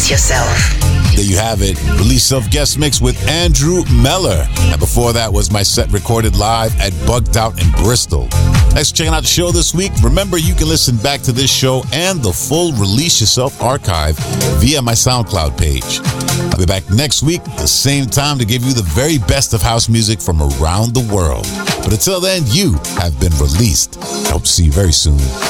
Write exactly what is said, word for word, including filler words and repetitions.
Release Yourself. There you have it. Release Yourself guest mix with Andrew Meller. And before that was my set recorded live at Bugged Out in Bristol. Thanks for checking out the show this week. Remember, you can listen back to this show and the full Release Yourself archive via my SoundCloud page. I'll be back next week at the same time to give you the very best of house music from around the world. But until then, you have been released. I hope to see you very soon.